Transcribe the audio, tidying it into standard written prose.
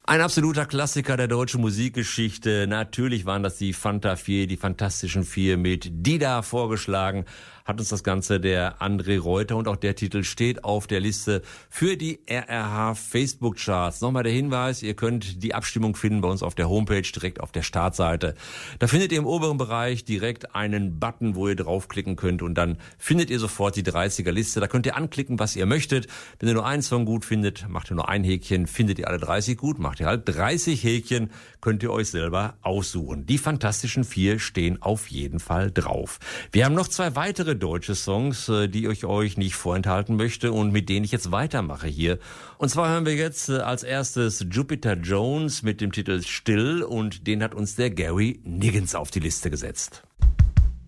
Ein absoluter Klassiker der deutschen Musikgeschichte. Natürlich waren das die Fanta 4, die Fantastischen Vier mit Dida vorgeschlagen. Hat uns das Ganze der André Reuter und auch der Titel steht auf der Liste für die RRH Facebook Charts. Nochmal der Hinweis, ihr könnt die Abstimmung finden bei uns auf der Homepage, direkt auf der Startseite. Da findet ihr im oberen Bereich direkt einen Button, wo ihr draufklicken könnt und dann findet ihr sofort die 30er Liste. Da könnt ihr anklicken, was ihr möchtet. Wenn ihr nur einen Song gut findet, macht ihr nur ein Häkchen. Findet ihr alle 30 gut, macht ihr halt 30 Häkchen. Könnt ihr euch selber aussuchen. Die Fantastischen Vier stehen auf jeden Fall drauf. Wir haben noch zwei weitere deutsche Songs, die ich euch nicht vorenthalten möchte und mit denen ich jetzt weitermache hier. Und zwar hören wir jetzt als erstes Jupiter Jones mit dem Titel Still und den hat uns der Gary Niggins auf die Liste gesetzt.